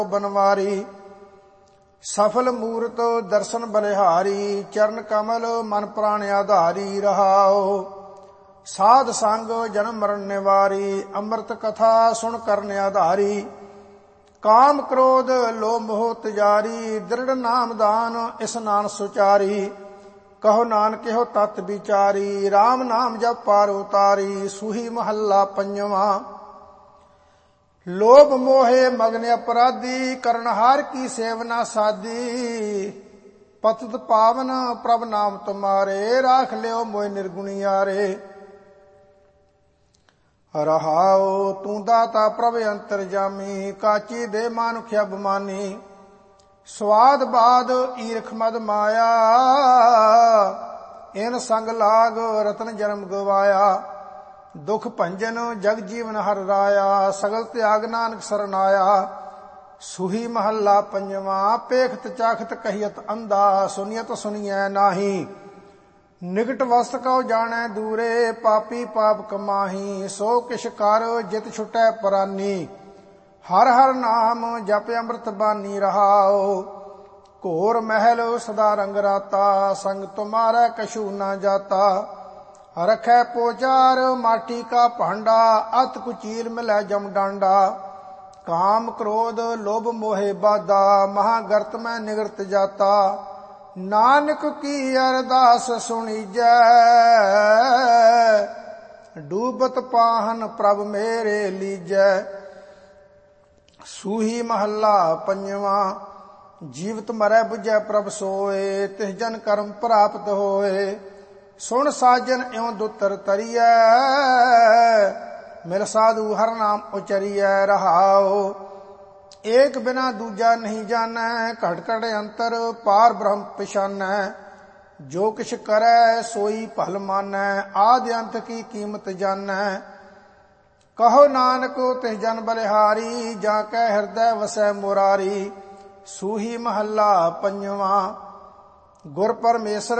बनवारी। सफल मूरत दर्शन बलिहारी, चरण कमल मन प्राण आधारी। रहाओ साध संग जन्म मरण निवारी, अमृत कथा सुन करन आधारी। काम क्रोध लोभ मोह त्यारी, दृढ़ नाम दान स्नान सुचारी। कहो नानक हो तत् विचारी, राम नाम जप पार उतारी। सूही महला पंजवा। लोभ मोहे मगन अपराधी, करनहार की सेवना साधी। पतित पावन प्रभ नाम तुम्हारे, राख लियो मोह निर्गुणी यारे। रहाओ तू दाता प्रभ अंतरजामी, काची दे मानुख अभिमानी। स्वाद बाद ईरख मद माया, इन संग लाग रतन जन्म गवाया। दुख भंजन जग जीवन हर राया, सगल त्याग नानक सरनाया। सूही महला पंजवा। पेखत चाखत कहियत अंधा, सुनियत सुनिए नाही। निकट वस्त कहो जाने दूरे, पापी पाप कमाही। सो किश कर जित छुटै परानी, हर हर नाम जप अमृत बानी। रहाओ घोर महल सदा रंग राता, संग तुम्हारा कछु न जाता। रखै पोचार माटी का भांडा, अत कुचील मिलै जम डांडा। काम क्रोध लोभ मोहे बाधा, महागर्त में निगृत जाता। नानक की अरदास सुनीजै, डूबत पाहन प्रभ मेरे लीजै। सूही महला पंजवा। जीवत मरै बुझै प्रभ सोए, तिस जन कर्म प्राप्त होए। सुन साजन एवं दुतर तरियै, मिल साधु हर नाम उचरियै। रहाओ एक बिना दूजा नहीं जानै, घट घट अंतर पार ब्रह्म पछानै। जो किछ करै सोई भल मानै, आदि अंत की कीमत जानै। कहो नानक तिस जन बलिहारी, जाकै हृदय वसै मुरारी। सूही महला पंजवा। गुर परमेश्वर